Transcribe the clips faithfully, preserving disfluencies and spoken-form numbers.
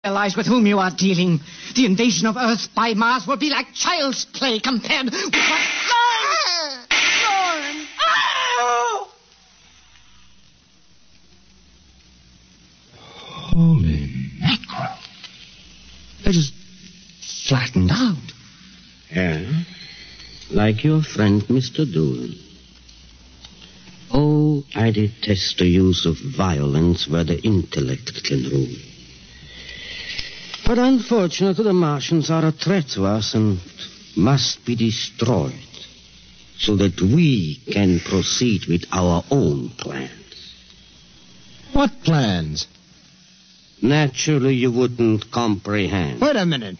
realize with whom you are dealing. The invasion of Earth by Mars will be like child's play compared with what... Lorne! Lorne! Oh! Holy mackerel. They're just flattened out. Yeah, like your friend Mister Doolin. Oh, I detest the use of violence where the intellect can rule. But unfortunately, the Martians are a threat to us and must be destroyed so that we can proceed with our own plans. What plans? Naturally, you wouldn't comprehend. Wait a minute.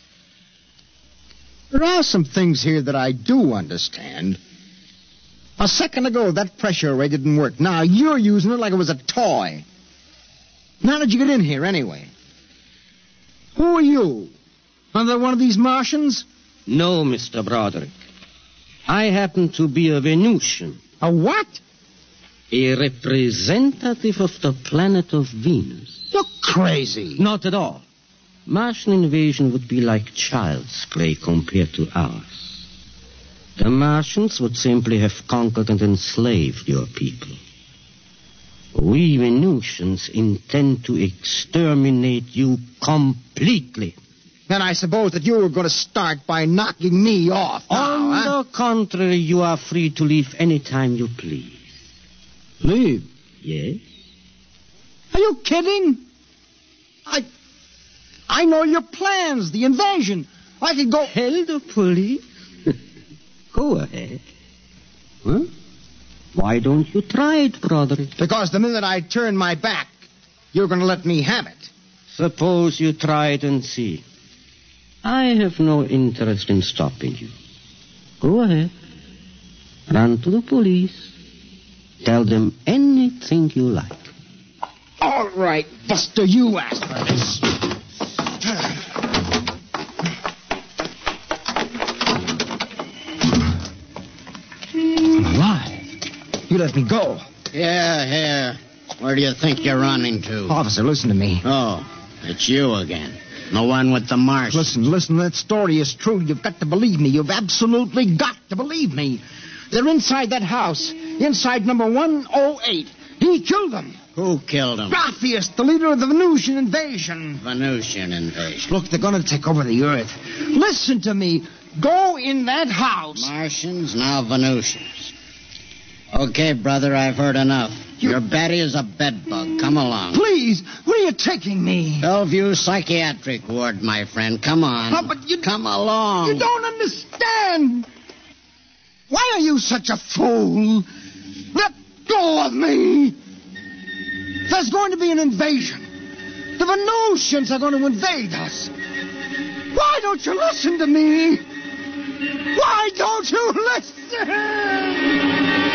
There are some things here that I do understand. A second ago, that pressure array didn't work. Now you're using it like it was a toy. How did you get in here, anyway? Who are you? Another one of these Martians? No, Mister Broderick. I happen to be a Venusian. A what? A representative of the planet of Venus. You're crazy. Not at all. Martian invasion would be like child's play compared to ours. The Martians would simply have conquered and enslaved your people. We Venusians intend to exterminate you completely. Then I suppose that you were going to start by knocking me off now, On huh? the contrary, you are free to leave any time you please. Leave? Yes? Are you kidding? I... I know your plans, the invasion. I could go... Tell the police? Go ahead. Huh? Why don't you try it, Broderick? Because the minute I turn my back, you're going to let me have it. Suppose you try it and see. I have no interest in stopping you. Go ahead. Run to the police. Tell them anything you like. All right, Buster, you asked for this. I'm alive. You let me go. Yeah, yeah. Where do you think you're running to? Officer, listen to me. Oh, it's you again. The one with the Martian. Listen, listen, that story is true. You've got to believe me. You've absolutely got to believe me. They're inside that house, inside number one oh eight. He killed them. Who killed him? Graphius, the leader of the Venusian invasion. Venusian invasion. Look, they're going to take over the Earth. Listen to me. Go in that house. Martians, now Venusians. Okay, brother, I've heard enough. You... Your Betty is a bedbug. Come along. Please, where are you taking me? Bellevue Psychiatric Ward, my friend. Come on. No, but you... Come along. You don't understand. Why are you such a fool? Let go of me. There's going to be an invasion. The Venusians are going to invade us. Why don't you listen to me? Why don't you listen?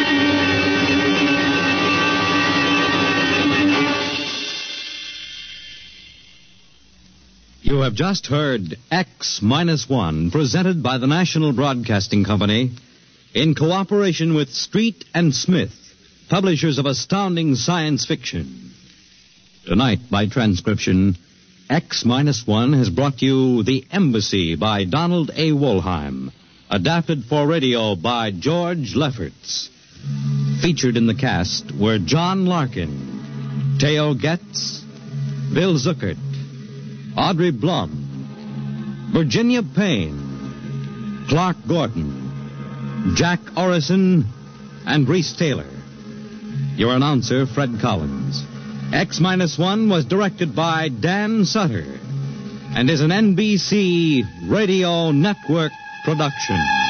You have just heard X Minus One, presented by the National Broadcasting Company in cooperation with Street and Smith, publishers of astounding science fiction. Tonight, by transcription, X Minus One has brought you The Embassy by Donald A. Wollheim, adapted for radio by George Lefferts. Featured in the cast were John Larkin, Theo Getz, Bill Zuckert, Audrey Blum, Virginia Payne, Clark Gordon, Jack Orison, and Reese Taylor. Your announcer, Fred Collins. X Minus One was directed by Dan Sutter and is an N B C Radio Network production.